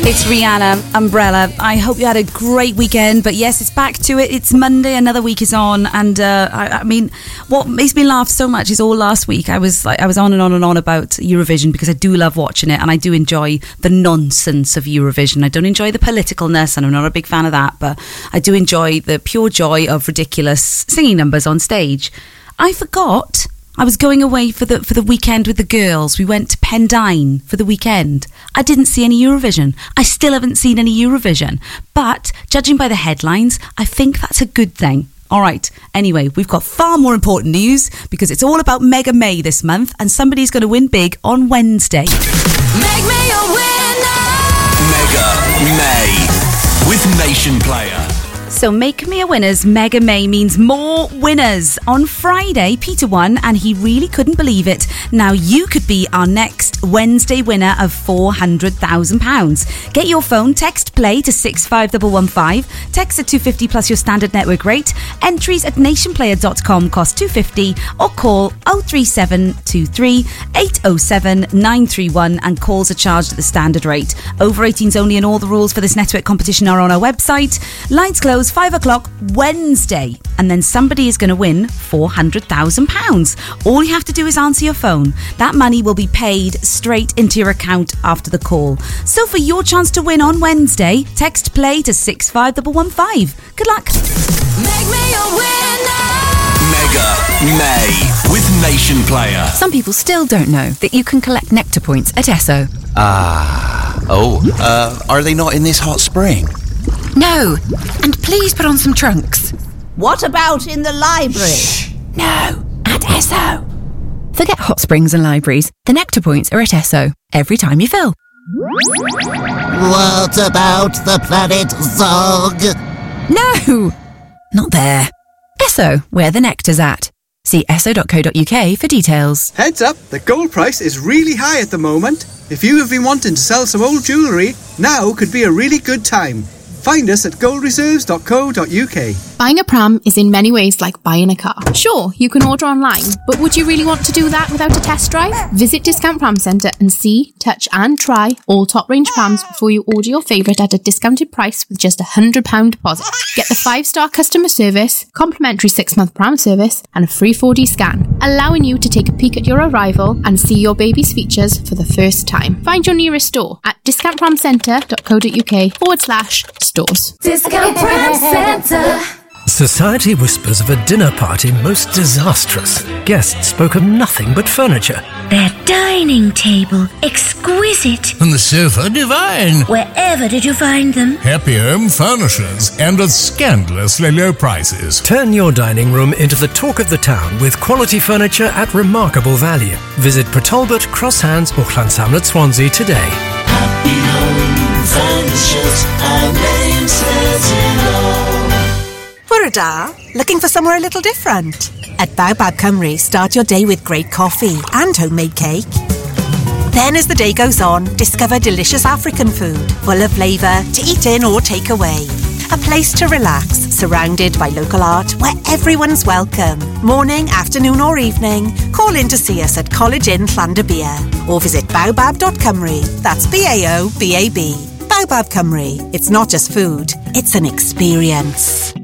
It's Rihanna, Umbrella. I hope you had a great weekend, but yes, it's back to it. It's Monday, another week is on, and I mean, what makes me laugh so much is all last week I was on and on and on about Eurovision because I do love watching it and I do enjoy the nonsense of Eurovision. I don't enjoy the politicalness and I'm not a big fan of that, but I do enjoy the pure joy of ridiculous singing numbers on stage. I forgot I was going away for the weekend with the girls. We went to Pendine for the weekend. I didn't see any Eurovision. I still haven't seen any Eurovision. But judging by the headlines, I think that's a good thing. All right. Anyway, we've got far more important news because it's all about Mega May this month and somebody's going to win big on Wednesday. Make me a winner! Mega May with Nation Player. So Make Me a Winner's Mega May means more winners. On Friday, Peter won and he really couldn't believe it. Now you could be our next Wednesday winner of £400,000. Get your phone, text play to 65115, text at 250 plus your standard network rate. Entries at nationplayer.com cost £250 or call 03723 807 931 and calls are charged at the standard rate. Over 18s only and all the rules for this network competition are on our website. Lines close 5 o'clock Wednesday, and then somebody is going to win £400,000. All you have to do is answer your phone. That money will be paid straight into your account after the call. So for your chance to win on Wednesday, text play to 65115. Good luck. Make me a winner! Mega May with Nation Player. Some people still don't know that you can collect Nectar points at Esso. Are they not in this hot spring? No, and please put on some trunks. What about in the library? No, at Esso. Forget hot springs and libraries. The Nectar points are at Esso every time you fill. What about the planet Zog? No, not there. Esso, where the nectar's at. See esso.co.uk for details. Heads up, the gold price is really high at the moment. If you have been wanting to sell some old jewellery, now could be a really good time. Find us at goldreserves.co.uk. Buying a pram is in many ways like buying a car. Sure, you can order online, but would you really want to do that without a test drive? Visit Discount Pram Centre and see, touch and try all top range prams before you order your favourite at a discounted price with just £100 deposit. Get the 5-star customer service, complimentary 6-month pram service and a free 4D scan, allowing you to take a peek at your arrival and see your baby's features for the first time. Find your nearest store at discountpramcentre.co.uk/stores. Discount Pram Centre. Society whispers of a dinner party most disastrous. Guests spoke of nothing but furniture. Their dining table, exquisite. And the sofa, divine. Wherever did you find them? Happy Home Furnishers, and at scandalously low prices. Turn your dining room into the talk of the town with quality furniture at remarkable value. Visit Port Cross Hands or Llansamlet, Swansea today. Happy Home Furnishers, our name says it all. Bwrda, looking for somewhere a little different? At Baobab Cymru, start your day with great coffee and homemade cake. Then as the day goes on, discover delicious African food, full of flavour, to eat in or take away. A place to relax, surrounded by local art, where everyone's welcome. Morning, afternoon or evening, call in to see us at College Inn Llandybia or visit baobab.cymru. That's BAOBAB. Baobab Cymru. It's not just food, it's an experience.